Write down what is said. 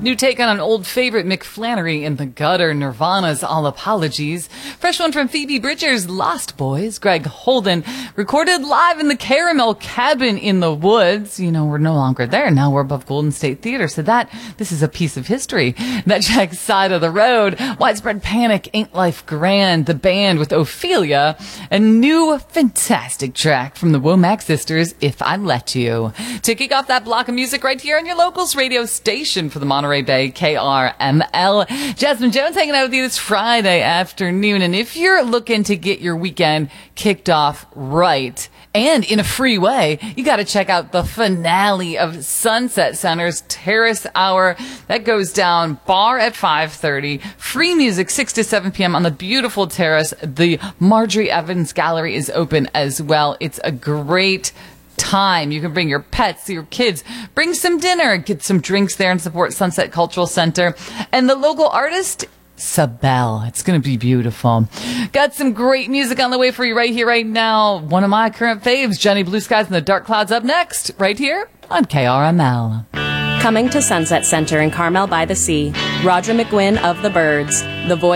New take on an old favorite, Mick Flannery in the Gutter, Nirvana's All Apologies. Fresh one from Phoebe Bridgers, Lost Boys. Greg Holden recorded live in the Caramel Cabin in the Woods. You know, we're no longer there. Now we're above Golden State Theater. So this is a piece of history. That track, Side of the Road. Widespread Panic, Ain't Life Grand. The Band with Ophelia. A new fantastic track from the Womack Sisters, If I Let You. To kick off that block of music right here on your locals radio station for the Monterey Bay, KRML. Jasmine Jones hanging out with you this Friday afternoon. And if you're looking to get your weekend kicked off right and in a free way, you got to check out the finale of Sunset Center's Terrace Hour. That goes down bar at 5:30. Free music 6 to 7 p.m. on the beautiful terrace. The Marjorie Evans Gallery is open as well. It's a great time. You can bring your pets, your kids, bring some dinner, get some drinks there and support Sunset Cultural Center. And the local artist, Sabelle. It's going to be beautiful. Got some great music on the way for you right here, right now. One of my current faves, Johnny Blue Skies and the Dark Clouds, up next, right here on KRML. Coming to Sunset Center in Carmel by the Sea, Roger McGuinn of the Byrds, the voice